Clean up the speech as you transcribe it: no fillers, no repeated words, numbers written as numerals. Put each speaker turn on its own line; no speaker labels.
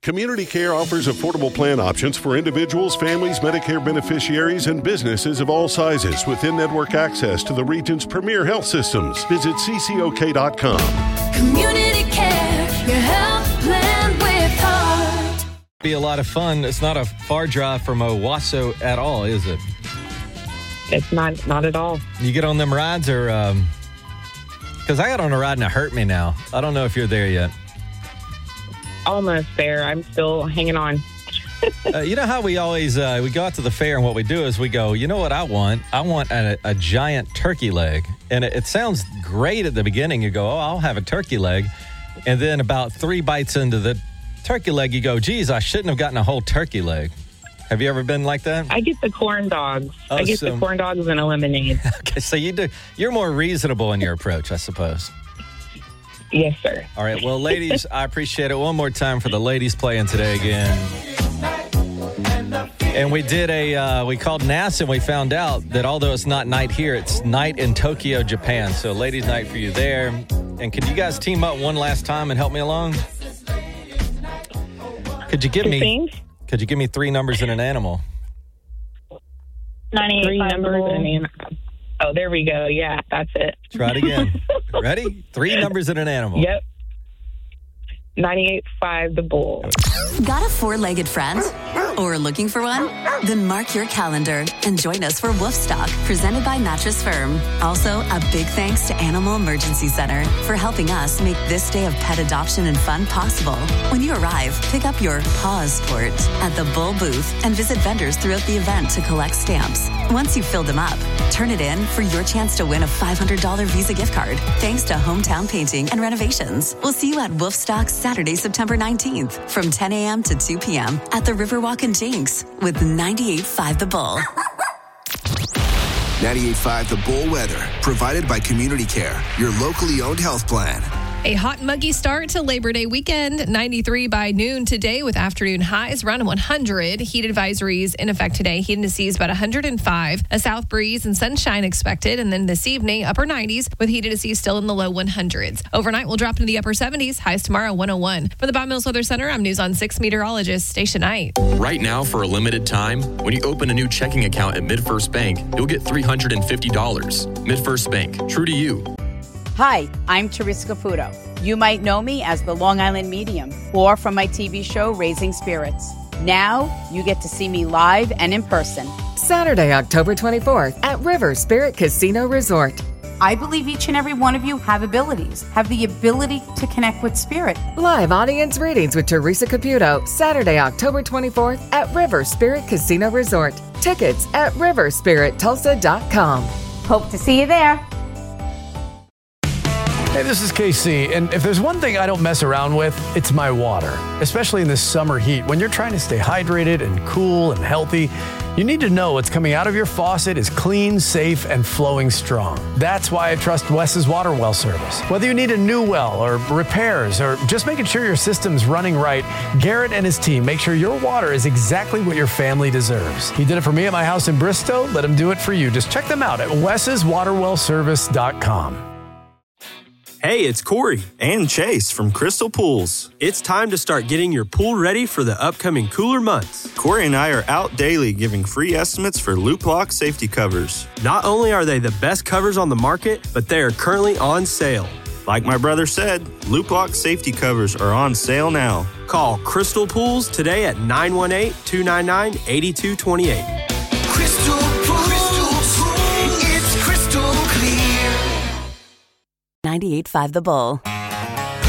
Community Care offers affordable plan options for individuals, families, Medicare beneficiaries, and businesses of all sizes with in-network access to the region's premier health systems. Visit ccok.com.
Community Care, your health plan with heart.
Be a lot of fun. It's not a far drive from Owasso at all, is it?
It's not at all.
You get on them rides or... Because I got on a ride and it hurt me now. I don't know if you're there yet.
Almost there. I'm still hanging on.
You know how we always, we go out to the fair and what we do is we go, you know what I want? I want a giant turkey leg. And it sounds great at the beginning. You go, oh, I'll have a turkey leg. And then about 3 bites into the turkey leg, you go, geez, I shouldn't have gotten a whole turkey leg. Have you ever been like that?
I get the corn dogs.
Oh,
I get the corn dogs and a lemonade.
Okay, so you're more reasonable in your approach, I suppose.
Yes, sir.
All right. Well, ladies, I appreciate it. One more time for the ladies playing today again. And we did we called NASA and we found out that although it's not night here, it's night in Tokyo, Japan. So ladies' night for you there. And can you guys team up one last time and help me along? Could you give me 3 numbers and an animal?
98. 3 numbers and an animal. Oh, there we go. Yeah, that's it.
Try it again. Ready? 3 numbers and an animal.
Yep. 98.5 the bull.
Got a 4-legged friend? Or looking for one? Then mark your calendar and join us for Wolfstock, presented by Mattress Firm. Also, a big thanks to Animal Emergency Center for helping us make this day of pet adoption and fun possible. When you arrive, pick up your paw sport at the Bull booth and visit vendors throughout the event to collect stamps. Once you've filled them up, turn it in for your chance to win a $500 Visa gift card, thanks to Hometown Painting and Renovations. We'll see you at Wolfstock Saturday, September 19th from 10 a.m. to 2 p.m. at the Riverwalk in Jinx with 98.5 The Bull.
98.5 The Bull weather, provided by Community Care, your locally owned health plan.
A hot and muggy start to Labor Day weekend. 93 by noon today with afternoon highs around 100. Heat advisories in effect today. Heat indices about 105. A south breeze and sunshine expected. And then this evening, upper 90s with heat indices still in the low 100s. Overnight, we'll drop into the upper 70s. Highs tomorrow, 101. For the Bob Mills Weather Center, I'm News on 6 meteorologist Stacia Knight.
Right now, for a limited time, when you open a new checking account at MidFirst Bank, you'll get $350. MidFirst Bank, true to you.
Hi, I'm Teresa Caputo. You might know me as the Long Island Medium or from my TV show, Raising Spirits. Now, you get to see me live and in person.
Saturday, October 24th at River Spirit Casino Resort.
I believe each and every one of you have abilities, have the ability to connect with spirit.
Live audience readings with Teresa Caputo, Saturday, October 24th at River Spirit Casino Resort. Tickets at riverspirittulsa.com.
Hope to see you there.
Hey, this is KC, and if there's one thing I don't mess around with, it's my water. Especially in this summer heat, when you're trying to stay hydrated and cool and healthy, you need to know what's coming out of your faucet is clean, safe, and flowing strong. That's why I trust Wes's Water Well service. Whether you need a new well or repairs or just making sure your system's running right, Garrett and his team make sure your water is exactly what your family deserves. He did it for me at my house in Bristow. Let him do it for you. Just check them out at wes'swaterwellservice.com.
Hey, it's Corey and Chase from Crystal Pools. It's time to start getting your pool ready for the upcoming cooler months.
Corey and I are out daily giving free estimates for Loop Lock safety covers.
Not only are they the best covers on the market, but they are currently on sale.
Like my brother said, Loop Lock safety covers are on sale now.
Call Crystal Pools today at 918-299-8228.
Crystal Pools, it's crystal clear. 98.5 The Bull.